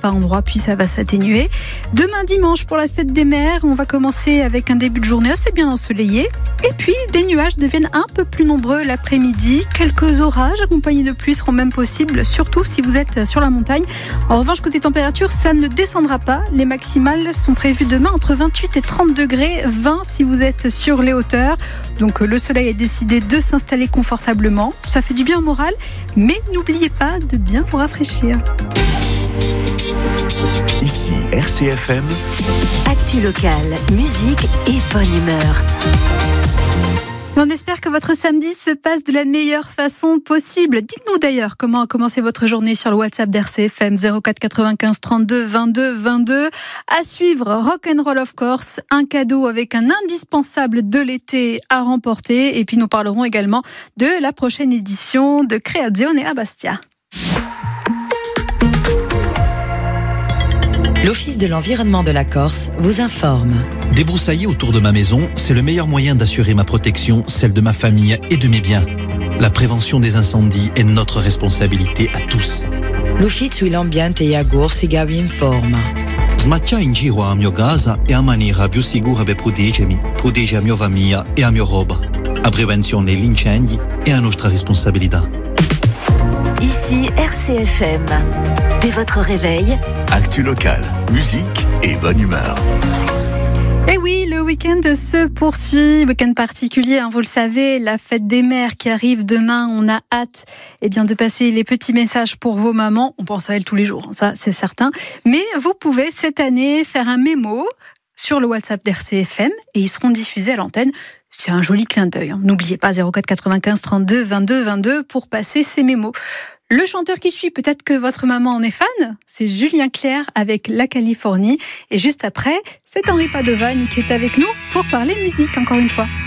par endroits, puis ça va s'atténuer. Demain dimanche pour la fête des mères, on va commencer avec un début de journée assez bien ensoleillé. Et puis les nuages deviennent un peu plus nombreux l'après-midi. Quelques orages accompagnés de pluie seront même possibles, surtout si vous êtes sur la montagne. En revanche, côté température, ça ne descendra pas. Les maximales sont prévues demain entre 28 et 30 degrés, 20 si vous êtes sur les hauteurs. Donc le soleil a décidé de s'installer confortablement. Ça fait du bien au moral, mais n'oubliez pas de bien vous rafraîchir. Ici RCFM. Actu locale, musique et bonne humeur. On espère que votre samedi se passe de la meilleure façon possible. Dites-nous d'ailleurs comment a commencé votre journée sur le WhatsApp d'RCFM 04 95 32 22 22. À suivre, Rock'n'Roll of Course, un cadeau avec un indispensable de l'été à remporter. Et puis nous parlerons également de la prochaine édition de Creazione à Bastia. L'Office de l'environnement de la Corse vous informe. Débroussailler autour de ma maison, c'est le meilleur moyen d'assurer ma protection, celle de ma famille et de mes biens. La prévention des incendies est notre responsabilité à tous. L'Ufficio l'ambiente e Agor si vi informa. Smattia in giro a mio casa e a maniera più sicura per protegge a mia famiglia e a mia roba. A prevenzione degli incendi è a nostra responsabilità. Ici RCFM. Dès votre réveil, Actu locale, musique et bonne humeur. Et oui, le week-end se poursuit, week-end particulier, vous le savez, la fête des mères qui arrive demain. On a hâte de passer les petits messages pour vos mamans. On pense à elles tous les jours, ça c'est certain. Mais vous pouvez cette année faire un mémo sur le WhatsApp d'RCFM et ils seront diffusés à l'antenne. C'est un joli clin d'œil. N'oubliez pas 04 95 32 22 22 pour passer ces mémos. Le chanteur qui suit, peut-être que votre maman en est fan, c'est Julien Clerc avec La Californie. Et juste après, c'est Henri Padovani qui est avec nous pour parler musique encore une fois.